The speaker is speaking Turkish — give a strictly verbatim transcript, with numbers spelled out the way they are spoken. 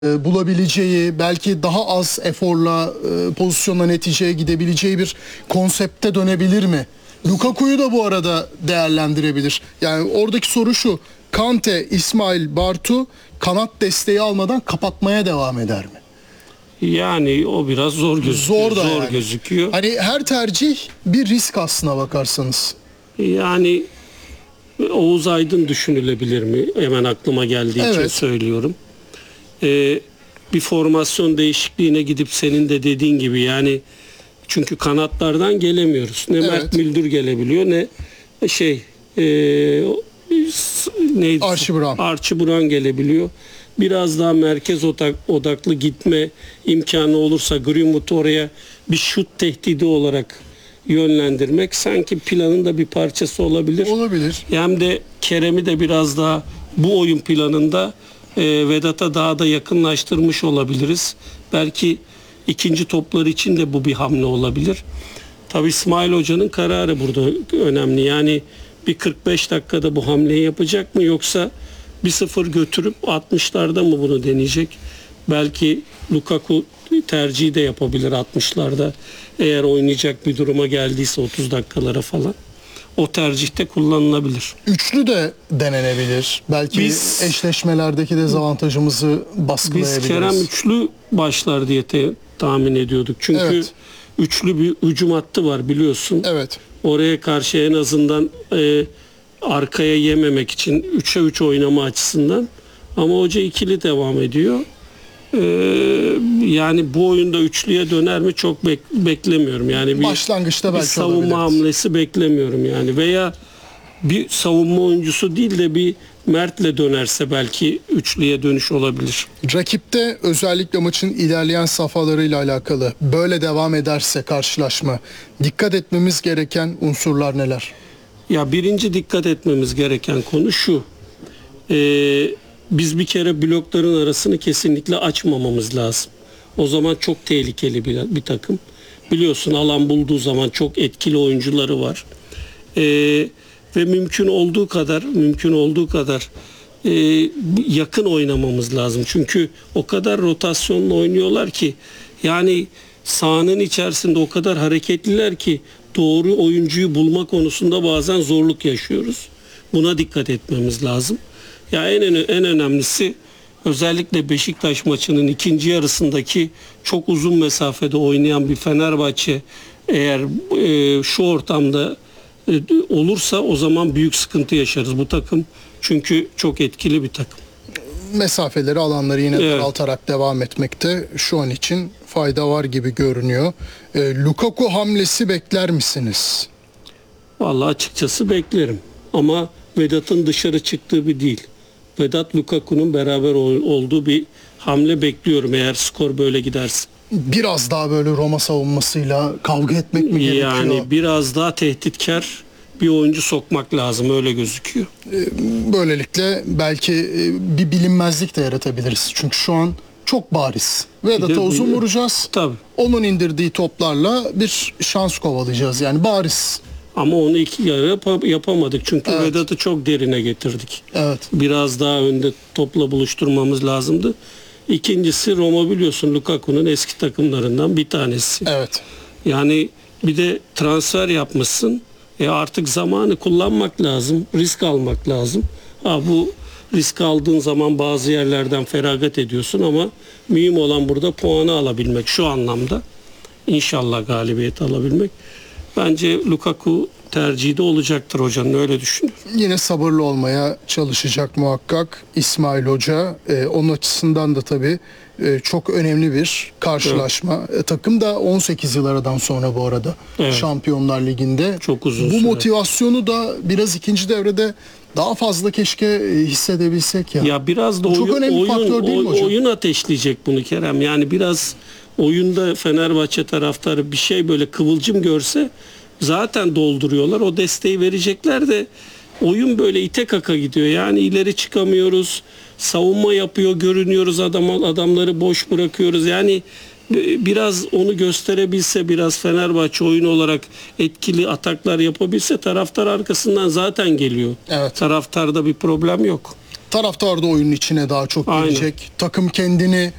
e, bulabileceği, belki daha az eforla e, pozisyonla neticeye gidebileceği bir konsepte dönebilir mi? Lukaku'yu da bu arada değerlendirebilir. Yani oradaki soru şu: Kante, İsmail, Bartu kanat desteği almadan kapatmaya devam eder mi? Yani o biraz zor gözüküyor. Zor da zor yani. gözüküyor. Hani her tercih bir risk aslına bakarsanız. Yani Oğuz Aydın düşünülebilir mi? Hemen aklıma geldiği için Evet. söylüyorum. Ee, bir formasyon değişikliğine gidip senin de dediğin gibi, yani çünkü kanatlardan gelemiyoruz. Ne Evet. Mert Müldür gelebiliyor, ne şey e, neydi? Archie Brown. Archie Brown gelebiliyor. Biraz daha merkez odak, odaklı gitme imkanı olursa Greenwood oraya bir şut tehdidi olarak yönlendirmek sanki planın da bir parçası olabilir. Olabilir. Hem de Kerem'i de biraz daha bu oyun planında e, Vedat'a daha da yakınlaştırmış olabiliriz. Belki ikinci toplar için de bu bir hamle olabilir. Tabii İsmail Hoca'nın kararı burada önemli. Yani bir kırk beş dakikada bu hamleyi yapacak mı, yoksa bir sıfır götürüp altmışlarda mı bunu deneyecek? Belki Lukaku tercihi de yapabilir altmışlarda. Eğer oynayacak bir duruma geldiyse otuz dakikalara falan. O tercihte kullanılabilir. Üçlü de denenebilir. Belki Biz- eşleşmelerdeki dezavantajımızı baskılayabiliriz. Biz Kerem üçlü başlar diye te- tahmin ediyorduk. Çünkü Evet. üçlü bir hücum hattı var, biliyorsun. Evet. Oraya karşı en azından e, arkaya yememek için üçe üç oynama açısından. Ama hoca ikili devam ediyor. Ee, yani bu oyunda üçlüye döner mi çok bek- beklemiyorum. Yani bir, Başlangıçta bir belki savunma olabilir. hamlesi beklemiyorum yani. Veya bir savunma oyuncusu değil de bir Mert'le dönerse belki üçlüye dönüş olabilir. Rakipte özellikle maçın ilerleyen safhalarıyla alakalı böyle devam ederse karşılaşma, dikkat etmemiz gereken unsurlar neler? Ya birinci dikkat etmemiz gereken konu şu. Ee, biz bir kere blokların arasını kesinlikle açmamamız lazım. O zaman çok tehlikeli bir, bir takım. Biliyorsun, alan bulduğu zaman çok etkili oyuncuları var. Ee, ve mümkün olduğu kadar mümkün olduğu kadar e, yakın oynamamız lazım. Çünkü o kadar rotasyonla oynuyorlar ki, yani sahanın içerisinde o kadar hareketliler ki doğru oyuncuyu bulma konusunda bazen zorluk yaşıyoruz. Buna dikkat etmemiz lazım. Ya en en önemlisi, özellikle Beşiktaş maçının ikinci yarısındaki çok uzun mesafede oynayan bir Fenerbahçe eğer e, şu ortamda e, olursa, o zaman büyük sıkıntı yaşarız bu takım. Çünkü çok etkili bir takım. Mesafeleri, alanları yine Evet. daraltarak devam etmekte şu an için fayda var gibi görünüyor. E, Lukaku hamlesi bekler misiniz? Vallahi açıkçası beklerim. Ama Vedat'ın dışarı çıktığı bir değil. Vedat Lukaku'nun beraber ol- olduğu bir hamle bekliyorum eğer skor böyle giderse. Biraz daha böyle Roma savunmasıyla kavga etmek mi gerekiyor? Yani biraz daha tehditkar bir oyuncu sokmak lazım, öyle gözüküyor. Böylelikle belki e, bir bilinmezlik de yaratabiliriz. Çünkü şu an çok bariz. Bir de Vedat'a bu- uzun vuracağız. Tabii. Onun indirdiği toplarla bir şans kovalayacağız. Yani bariz. Ama onu iki yarı yap- yapamadık. Çünkü Evet. Vedat'ı çok derine getirdik. Evet. Biraz daha önde topla buluşturmamız lazımdı. İkincisi, Roma biliyorsun Lukaku'nun eski takımlarından bir tanesi. Evet. Yani bir de transfer yapmışsın. E artık zamanı kullanmak lazım. Risk almak lazım. Ha, bu risk aldığın zaman bazı yerlerden feragat ediyorsun ama mühim olan burada puanı alabilmek şu anlamda. İnşallah galibiyet alabilmek. Bence Lukaku tercihi de olacaktır hocanın, öyle düşünüyorum. Yine sabırlı olmaya çalışacak muhakkak İsmail Hoca. Ee, onun açısından da tabii e, çok önemli bir karşılaşma. E, takım da on sekiz yıl aradan sonra bu arada Evet. Şampiyonlar Ligi'nde. Çok uzun Bu süre. motivasyonu da biraz ikinci devrede daha fazla keşke e, hissedebilsek ya. Ya biraz da Bu çok oyun, önemli oyun, faktör değil mi oy- hocam? oyun ateşleyecek bunu Kerem. Yani biraz oyunda Fenerbahçe taraftarı bir şey böyle kıvılcım görse zaten dolduruyorlar. O desteği verecekler de oyun böyle ite kaka gidiyor. Yani ileri çıkamıyoruz. Savunma yapıyor görünüyoruz, adam adamları boş bırakıyoruz. Yani biraz onu gösterebilse, biraz Fenerbahçe oyun olarak etkili ataklar yapabilse, taraftar arkasından zaten geliyor. Evet. Taraftarda bir problem yok. Taraftar da oyunun içine daha çok Aynen. girecek. Takım kendini